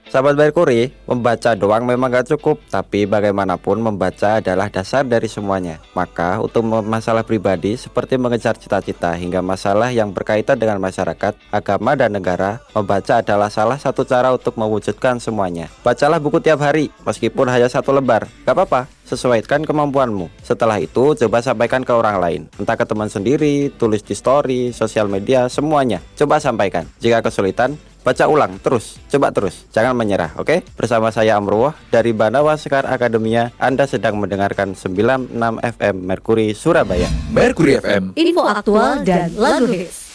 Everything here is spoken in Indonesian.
Sahabat Merkuri, membaca doang memang gak cukup, tapi bagaimanapun membaca adalah dasar dari semuanya. Maka untuk masalah pribadi seperti mengejar cita-cita hingga masalah yang berkaitan dengan masyarakat, agama dan negara, membaca adalah salah satu cara untuk mewujudkan semuanya. Bacalah buku tiap hari, meskipun hanya satu lembar, gak apa-apa. Sesuaikan kemampuanmu. Setelah itu, coba sampaikan ke orang lain. Entah ke teman sendiri, tulis di story, sosial media, semuanya. Coba sampaikan. Jika kesulitan, baca ulang terus, coba terus, jangan menyerah, oke? Bersama saya Amruwah dari Banawa Sekar Akademia, Anda sedang mendengarkan 96 FM Merkuri Surabaya. Merkuri FM. Info aktual dan lagu hits.